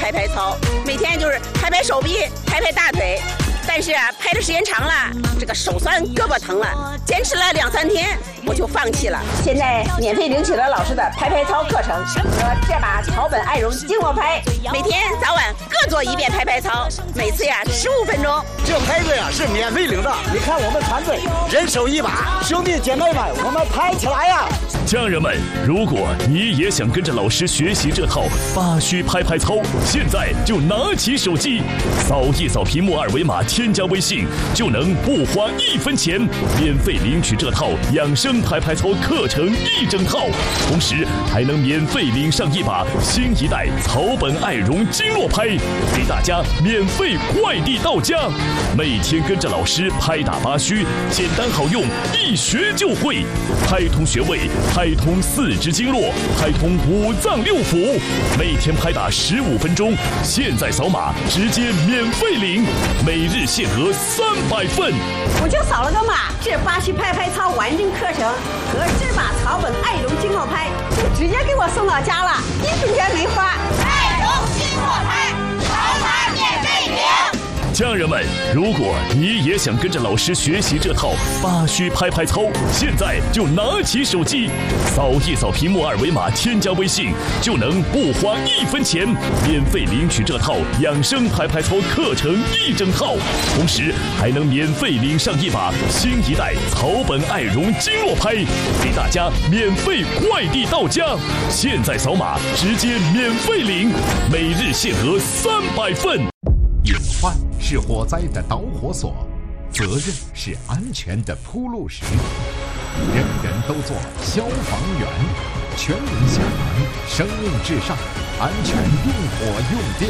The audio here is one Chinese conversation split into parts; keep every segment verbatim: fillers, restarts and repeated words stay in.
拍拍操，每天就是拍拍手臂，拍拍大腿。但是啊，拍的时间长了，这个手酸胳膊疼了，坚持了两三天，我就放弃了。现在免费领取了老师的拍拍操课程和这把草本爱绒经络拍，每天早晚各做一遍拍拍操，每次呀十五分钟。 这拍子呀是免费领的，你看我们团队人手一把，兄弟姐妹们，我们拍起来呀！ 家人们，如果你也想跟着老师学习这套八虚拍拍操，现在就拿起手机，扫一扫屏幕二维码，添加微信，就能不花一分钱免费领取这套养生拍拍操课程一整套，同时还能免费领上一把新一代草本爱绒经络拍，给大家免费快递到家。每天跟着老师拍打八虚，简单好用，一学就会，拍通穴位，拍通四肢经络，拍通五脏六腑，每天拍打十五分钟，现在扫码直接免费领，每日限额三百份。 我就扫了个码，这八虚拍拍操完整课程和这把草本爱绒经络拍就直接给我送到家了，一分钱没花。 爱绒经络拍，扫码免费领。 家人们，如果你也想跟着老师学习这套八虚拍拍操，现在就拿起手机，扫一扫屏幕二维码，添加微信，就能不花一分钱免费领取这套养生拍拍操课程一整套，同时还能免费领上一把新一代草本爱绒经络拍，给大家免费快递到家。现在扫码直接免费领，每日限额三百份。 隐患是火灾的导火索，责任是安全的铺路石。人人都做消防员，全民消防，生命至上，安全用火用电。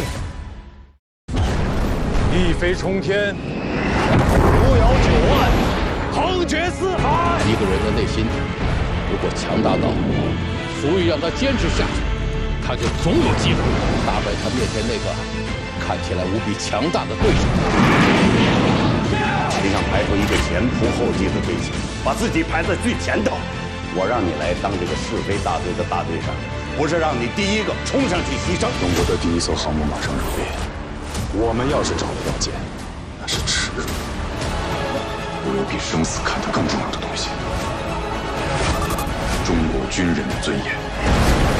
一飞冲天，扶摇九万，横绝四海。 一个人的内心如果强大到足以让他坚持下去，他就总有机会打败他面前那个看起来无比强大的对手。 你想排出一个前仆后继的队形，把自己排在最前头。我让你来当这个是非大队的大队长，不是让你第一个冲上去牺牲。 中国的第一艘航母马上入列，我们要是找得到剑，那是耻辱。我有比生死看得更重要的东西：中国军人的尊严。